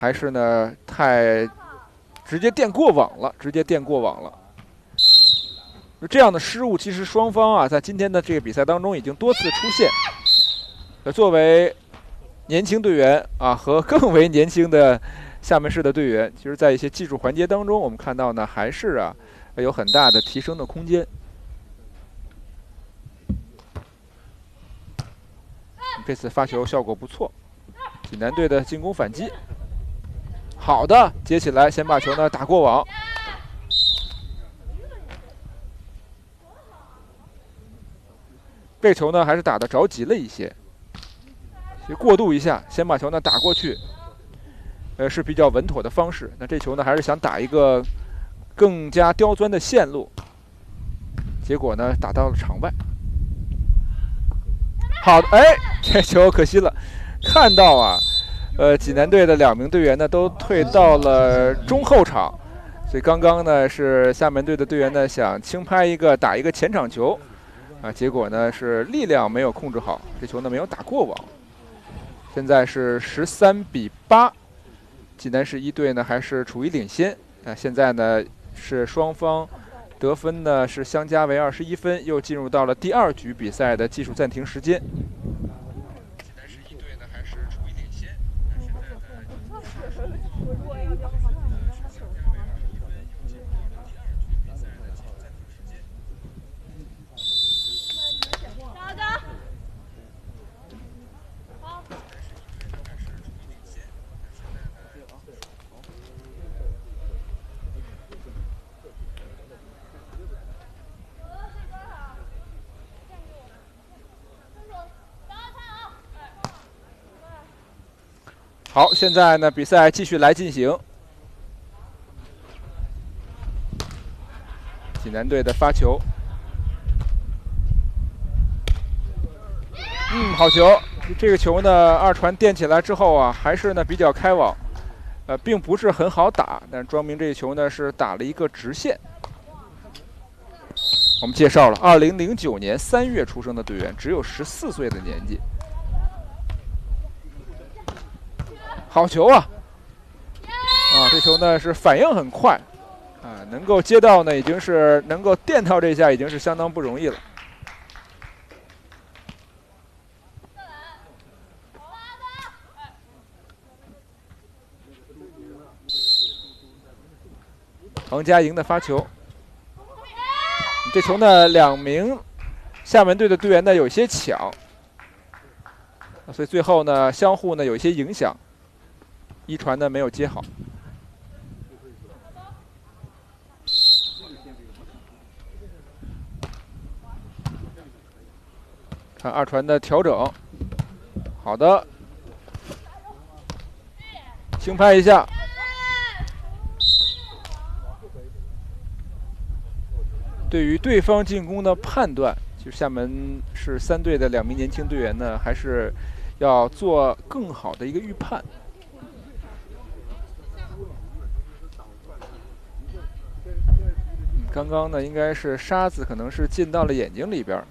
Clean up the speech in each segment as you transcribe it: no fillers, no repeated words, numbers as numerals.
还是呢太直接垫过网了，直接垫过网了。这样的失误，其实双方啊，在今天的这个比赛当中已经多次出现。作为年轻队员啊和更为年轻的厦门市的队员，其实在一些技术环节当中，我们看到呢还是啊有很大的提升的空间。这次发球效果不错，济南队的进攻反击，好的接起来，先把球呢打过网。这球呢还是打得着急了一些，过渡一下，先把球呢打过去，是比较稳妥的方式。那这球呢还是想打一个更加刁钻的线路，结果呢打到了场外。好的，哎，这球可惜了，看到啊，济南队的2名队员呢都退到了中后场，所以刚刚呢是厦门队的队员呢想轻拍一个打一个前场球。啊，结果呢是力量没有控制好，这球呢没有打过网。现在是13比8，济南市一队呢还是处于领先。啊，现在呢是双方得分呢是相加为21分，又进入到了第2局比赛的技术暂停时间。济南市一队呢还是处于领先。好，现在呢比赛继续来进行。济南队的发球，好球！这个球呢二传垫起来之后啊，还是呢比较开网，并不是很好打，但庄明这一球呢是打了一个直线。我们介绍了2009年3月出生的队员，只有14岁的年纪。好球啊！啊，这球呢是反应很快，啊，能够接到呢已经是能够垫到这下已经是相当不容易了。王佳莹的发球，这球呢2名厦门队的队员呢有些抢，所以最后呢相互呢有一些影响，一传呢没有接好。看二传的调整，好的，轻拍一下。对于对方进攻的判断，其实厦门市3队的2名年轻队员呢，还是要做更好的一个预判。刚刚呢，应该是沙子可能是进到了眼睛里边。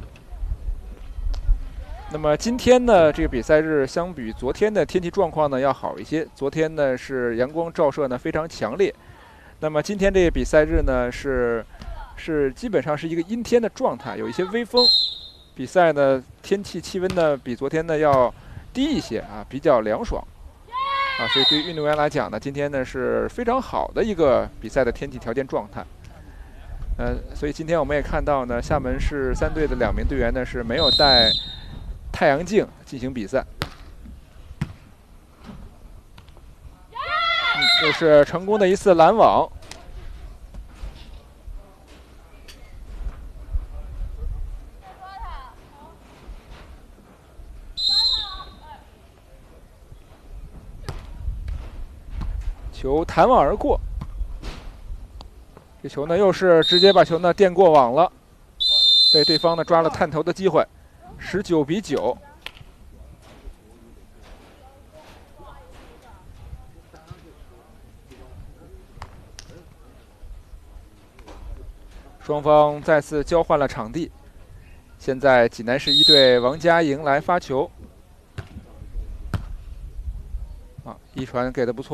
那么今天呢，这个比赛日相比昨天的天气状况呢要好一些。昨天呢是阳光照射呢非常强烈，那么今天这个比赛日呢是基本上是一个阴天的状态，有一些微风。比赛呢天气气温呢比昨天呢要低一些啊，比较凉爽啊，所以对于运动员来讲呢，今天呢是非常好的一个比赛的天气条件状态。所以今天我们也看到呢，厦门市3队的2名队员呢是没有戴太阳镜进行比赛。这是成功的一次拦网。球弹网而过。这球呢又是直接把球呢垫过网了，被对方呢抓了探头的机会，19比9。双方再次交换了场地，现在济南市一队王佳莹来发球。 一传给的不错。